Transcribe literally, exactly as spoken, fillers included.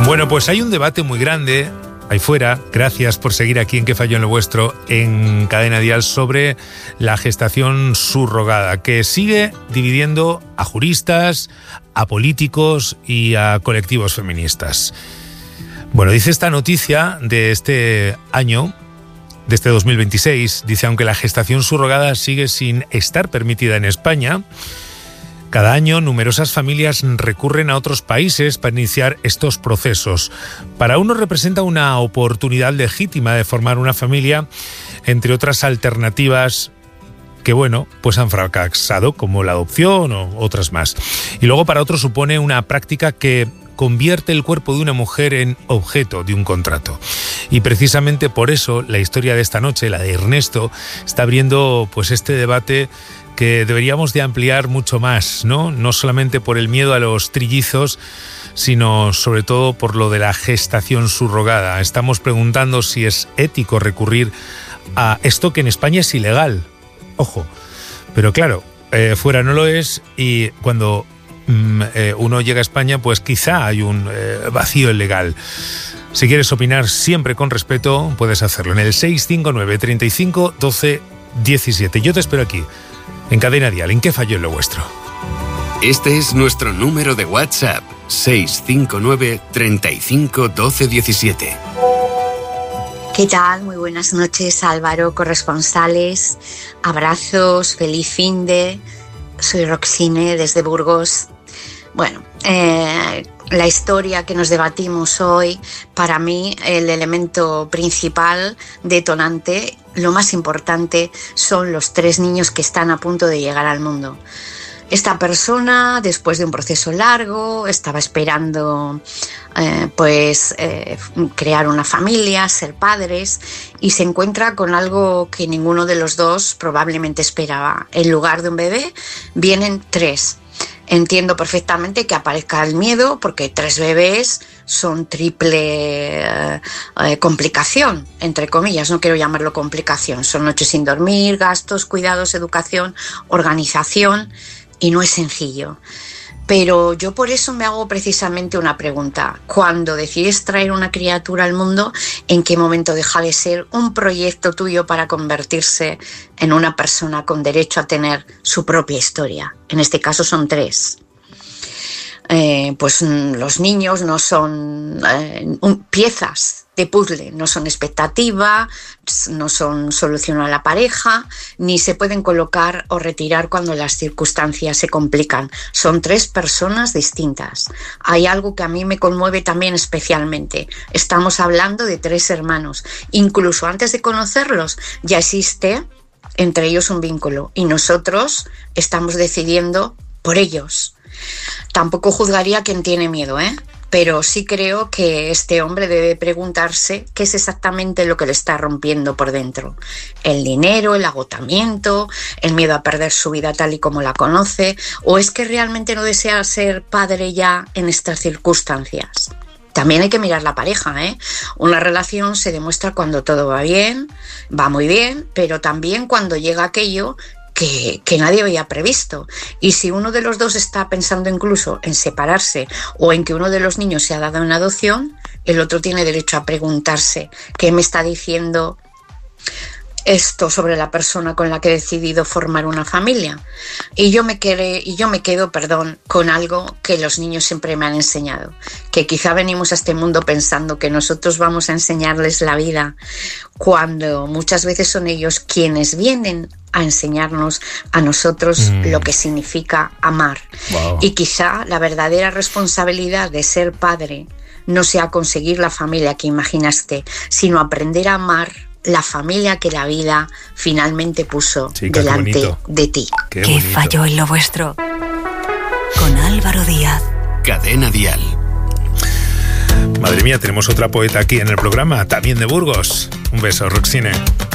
Bueno, pues hay un debate muy grande ahí fuera, gracias por seguir aquí en ¿Qué falló en lo vuestro? En Cadena Dial, sobre la gestación subrogada, que sigue dividiendo a juristas, a políticos y a colectivos feministas. Bueno, dice esta noticia de este año, de este dos mil veintiséis, dice: aunque la gestación subrogada sigue sin estar permitida en España, cada año numerosas familias recurren a otros países para iniciar estos procesos. Para unos representa una oportunidad legítima de formar una familia, entre otras alternativas que, bueno, pues han fracasado, como la adopción o otras más. Y luego para otros supone una práctica que convierte el cuerpo de una mujer en objeto de un contrato. Y precisamente por eso la historia de esta noche, la de Ernesto, está abriendo pues este debate que deberíamos de ampliar mucho más, ¿no? No solamente por el miedo a los trillizos, sino sobre todo por lo de la gestación subrogada. Estamos preguntando si es ético recurrir a esto, que en España es ilegal. Ojo, pero claro, eh, fuera no lo es, y cuando mm, eh, uno llega a España, pues quizá hay un eh, vacío legal. Si quieres opinar siempre con respeto, puedes hacerlo en el seis cinco nueve, treinta y cinco, doce, diecisiete. Yo te espero aquí, en Cadena Dial, ¿en qué falló en lo vuestro? Este es nuestro número de WhatsApp, seis cinco nueve, treinta y cinco, doce, diecisiete. ¿Qué tal? Muy buenas noches, Álvaro, corresponsales. Abrazos, feliz finde. Soy Roxine desde Burgos. Bueno, eh, la historia que nos debatimos hoy, para mí el elemento principal, detonante, lo más importante, son los tres niños que están a punto de llegar al mundo. Esta persona, después de un proceso largo, estaba esperando eh, pues eh, crear una familia, ser padres, y se encuentra con algo que ninguno de los dos probablemente esperaba. En lugar de un bebé, vienen tres. Entiendo perfectamente que aparezca el miedo, porque tres bebés son triple eh, eh, complicación, entre comillas, no quiero llamarlo complicación. Son noches sin dormir, gastos, cuidados, educación, organización, y no es sencillo. Pero yo por eso me hago precisamente una pregunta. Cuando decides traer una criatura al mundo, ¿en qué momento deja de ser un proyecto tuyo para convertirse en una persona con derecho a tener su propia historia? En este caso son tres. Eh, pues los niños no son eh, un, piezas de puzzle, no son expectativa, no son solución a la pareja, ni se pueden colocar o retirar cuando las circunstancias se complican. Son tres personas distintas. Hay algo que a mí me conmueve también especialmente. Estamos hablando de tres hermanos. Incluso antes de conocerlos ya existe entre ellos un vínculo, y nosotros estamos decidiendo por ellos. Tampoco juzgaría a quien tiene miedo, ¿eh? Pero sí creo que este hombre debe preguntarse qué es exactamente lo que le está rompiendo por dentro. El dinero, el agotamiento, el miedo a perder su vida tal y como la conoce, o es que realmente no desea ser padre ya en estas circunstancias. También hay que mirar la pareja, ¿eh? Una relación se demuestra cuando todo va bien, va muy bien, pero también cuando llega aquello Que, que nadie había previsto. Y si uno de los dos está pensando incluso en separarse, o en que uno de los niños se ha dado en adopción, el otro tiene derecho a preguntarse ¿qué me está diciendo esto sobre la persona con la que he decidido formar una familia? Y yo me quedé, y yo me quedo, perdón, con algo que los niños siempre me han enseñado, que quizá venimos a este mundo pensando que nosotros vamos a enseñarles la vida, cuando muchas veces son ellos quienes vienen a enseñarnos a nosotros mm. lo que significa amar. Wow. Y quizá la verdadera responsabilidad de ser padre no sea conseguir la familia que imaginaste, sino aprender a amar la familia que la vida finalmente puso Chica, delante de ti. Qué, ¿Qué falló en lo vuestro? Con Álvaro Díaz. Cadena Dial. Madre mía, tenemos otra poeta aquí en el programa, también de Burgos. Un beso, Roxine.